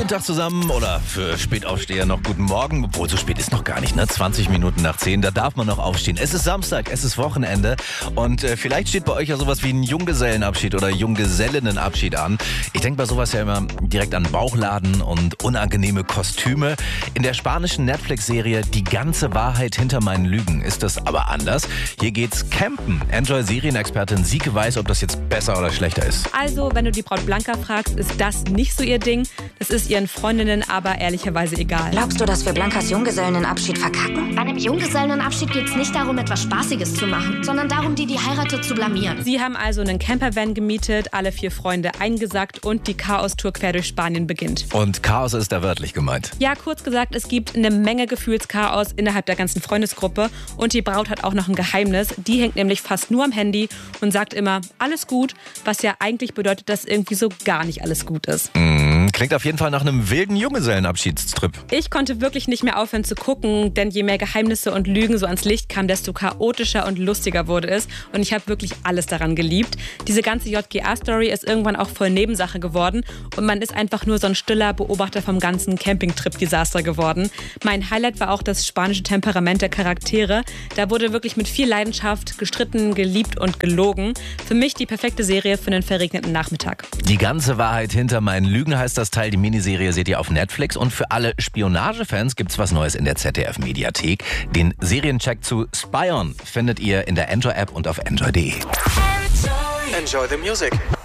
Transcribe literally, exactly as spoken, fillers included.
Guten Tag zusammen oder für Spätaufsteher noch guten Morgen. Obwohl, so spät ist noch gar nicht, ne? zwanzig Minuten nach zehn, da darf man noch aufstehen. Es ist Samstag, es ist Wochenende und äh, vielleicht steht bei euch ja sowas wie ein Junggesellenabschied oder Junggesellinnenabschied an. Ich denke bei sowas ja immer direkt an Bauchladen und unangenehme Kostüme. In der spanischen Netflix-Serie Die ganze Wahrheit hinter meinen Lügen ist das aber anders. Hier geht's campen. Enjoy-Serienexpertin Sieke weiß, ob das jetzt besser oder schlechter ist. Also, wenn du die Braut Blanca fragst, ist das nicht so ihr Ding. Das ist ihren Freundinnen aber ehrlicherweise egal. Glaubst du, dass wir Blancas Junggesellenabschied verkacken? Bei einem Junggesellenabschied geht es nicht darum, etwas Spaßiges zu machen, sondern darum, die, die heiratet, zu blamieren. Sie haben also einen Campervan gemietet, alle vier Freunde eingesackt und die Chaos-Tour quer durch Spanien beginnt. Und Chaos ist da wörtlich gemeint. Ja, kurz gesagt, es gibt eine Menge Gefühlschaos innerhalb der ganzen Freundesgruppe und die Braut hat auch noch ein Geheimnis. Die hängt nämlich fast nur am Handy und sagt immer, alles gut, was ja eigentlich bedeutet, dass irgendwie so gar nicht alles gut ist. Mm, klingt auf jeden Fall nach einem wilden Junggesellenabschiedstrip. Ich konnte wirklich nicht mehr aufhören zu gucken, denn je mehr Geheimnisse und Lügen so ans Licht kamen, desto chaotischer und lustiger wurde es. Und ich habe wirklich alles daran geliebt. Diese ganze J G A-Story ist irgendwann auch voll Nebensache geworden und man ist einfach nur so ein stiller Beobachter vom ganzen Campingtrip-Desaster geworden. Mein Highlight war auch das spanische Temperament der Charaktere. Da wurde wirklich mit viel Leidenschaft gestritten, geliebt und gelogen. Für mich die perfekte Serie für einen verregneten Nachmittag. Die ganze Wahrheit hinter meinen Lügen heißt das Teil. Die Miniserie seht ihr auf Netflix und für alle Spionagefans gibt's was Neues in der Z D F-Mediathek. Den Seriencheck zu Spy On findet ihr in der Enjoy-App und auf enjoy punkt de. Enjoy the music.